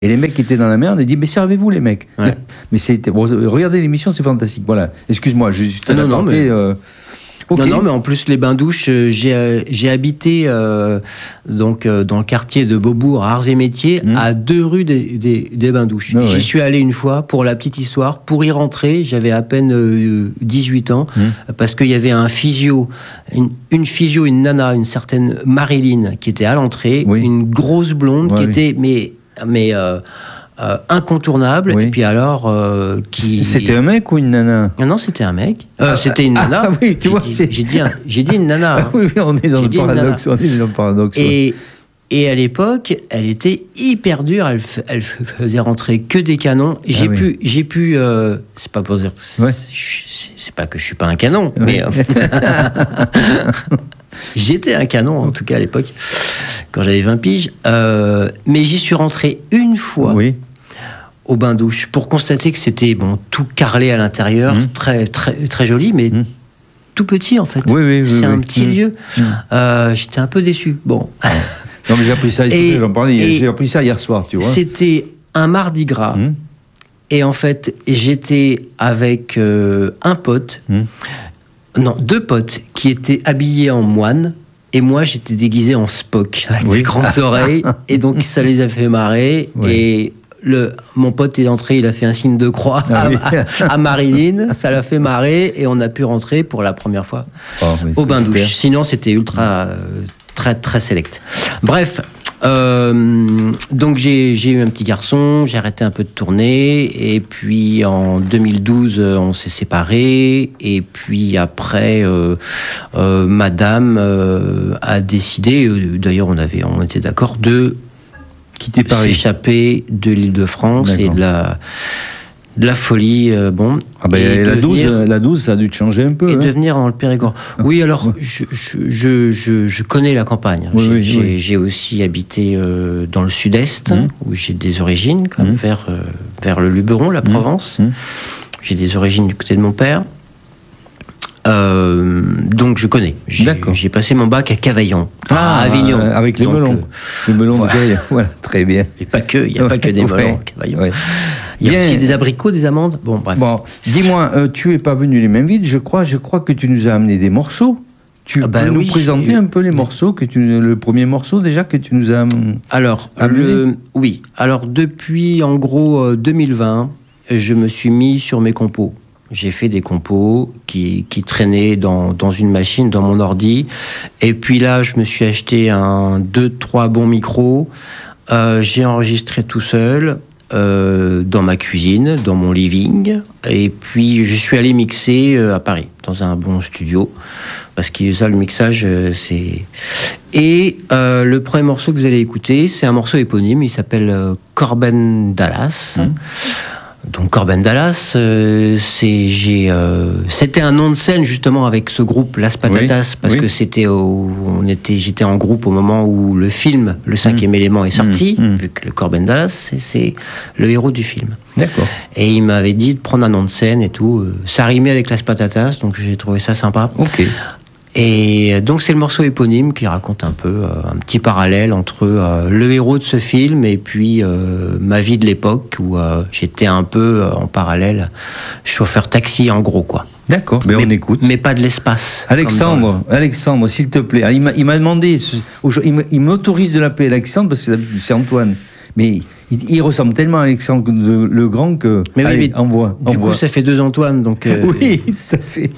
Et les mecs qui étaient dans la merde, ils disent, mais servez-vous les mecs. Ouais. Mais regardez l'émission, c'est fantastique. Voilà. Excuse-moi, juste un aparté. Okay. Non, mais en plus, les bains-douches, j'ai habité dans le quartier de Beaubourg, à Arts et Métiers, à 2 rues des bains-douches. J'y suis allé une fois, pour la petite histoire. Pour y rentrer, j'avais à peine 18 ans, parce qu'il y avait un physio, une physio, une nana, une certaine Marilyn, qui était à l'entrée, une grosse blonde, qui était... mais incontournable. Et puis alors c'était un mec ou une nana? Non, c'était un mec. C'était une nana. Oui, tu vois, j'ai dit une nana. Hein. Oui, on est dans le paradoxe. Et à l'époque, elle était hyper dure. Elle faisait rentrer que des canons. J'ai pu. C'est pas pour dire. C'est pas que je suis pas un canon, mais. J'étais un canon, en tout cas à l'époque, quand j'avais 20 piges. Mais j'y suis rentré une fois au bain-douche pour constater que c'était tout carrelé à l'intérieur, très, très, très joli, mais tout petit en fait. C'est un petit lieu. J'étais un peu déçu. Bon. Non, mais j'ai appris ça, j'en parlais, j'ai appris ça hier soir, tu vois. C'était un mardi gras. Et en fait, j'étais avec un pote. Non, 2 potes qui étaient habillés en moine, et moi j'étais déguisé en Spock avec des grandes oreilles, et donc ça les a fait marrer. Et mon pote est entré, il a fait un signe de croix à Marilyn, ça l'a fait marrer, et on a pu rentrer pour la première fois au bain-douche. Sinon c'était ultra très très select. Bref. Donc j'ai eu un petit garçon, j'ai arrêté un peu de tourner, et puis en 2012 on s'est séparés, et puis après madame a décidé, d'ailleurs on était d'accord, de quitter Paris, s'échapper de l'Île-de-France et de la folie, la 12, ça a dû te changer un peu. Et devenir dans le Périgord. Oui, alors, je connais la campagne. J'ai aussi habité dans le sud-est, où j'ai des origines, quand même, vers le Luberon, la Provence. J'ai des origines du côté de mon père. Donc je connais. J'ai passé mon bac à Cavaillon, à Avignon. Avec les melons. Les melons de Cavaillon. Voilà, très bien. Et pas que, il n'y a pas que des melons à Cavaillon. Il y a aussi des abricots, des amandes. Bon, bref. Bon, dis-moi, tu n'es pas venu les mains vides. Je crois que tu nous as amené des morceaux. Tu peux nous présenter un peu les morceaux, le premier morceau déjà que tu nous as amené. Alors depuis en gros 2020, je me suis mis sur mes compos. J'ai fait des compos qui traînaient dans une machine, dans mon ordi. Et puis là, je me suis acheté 2-3 bons micros. J'ai enregistré tout seul. Dans ma cuisine, dans mon living, et puis je suis allé mixer à Paris, dans un bon studio, parce que ça, le mixage, c'est... Et le premier morceau que vous allez écouter, c'est un morceau éponyme, il s'appelle Corben Dallas. Donc Corben Dallas, c'était un nom de scène justement avec ce groupe Las Patatas, parce que j'étais en groupe au moment où le film Le 5e élément est sorti, vu que le Corben Dallas, c'est le héros du film. D'accord. Et il m'avait dit de prendre un nom de scène et tout. Ça rimait avec Las Patatas, donc j'ai trouvé ça sympa. Ok. Et donc c'est le morceau éponyme qui raconte un peu un petit parallèle entre le héros de ce film et puis ma vie de l'époque où j'étais un peu en parallèle chauffeur taxi en gros quoi. D'accord, mais on écoute. Mais pas de l'espace. Alexandre, s'il te plaît. Il m'a demandé, il m'autorise de l'appeler Alexandre parce que c'est Antoine. Mais il ressemble tellement à Alexandre le Grand que... Mais allez, envoie. Du coup ça fait 2 Antoine donc... Oui, tout à fait.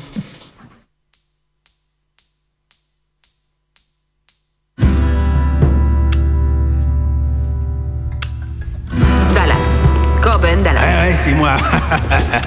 Dallas. Corben Dallas. Ouais, c'est moi.